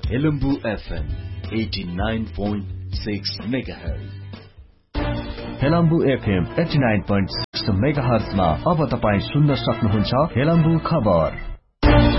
Helambu FM 89.6 megahertz. Helambu FM 89.6 मेगाहर्जमा अब तपाईं सुन्न सक्नुहुन्छ हेलम्बु खबर।